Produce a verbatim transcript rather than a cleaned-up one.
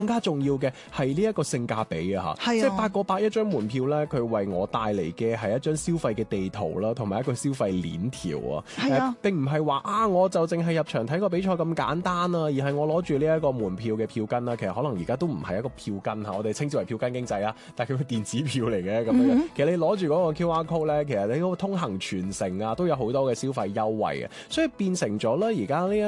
更加重要嘅係呢一個性價比啊嚇， 係啊即係八個八一張門票咧，佢為我帶嚟嘅係一張消費嘅地圖啦，同埋一個消費鏈條啊。 係啊， 呃、並唔係話啊，我就淨係入場睇個比賽咁簡單啊，而係我攞住呢一個門票嘅票根啦。其實可能而家都唔係一個票根嚇，我哋稱之為票根經濟啊，但係佢個電子票嚟嘅咁樣。 嗯、 其實你攞住嗰個 Q R code 咧，其實你嗰個通行全程啊都有好多嘅消費優惠嘅，所以變成咗咧而家呢一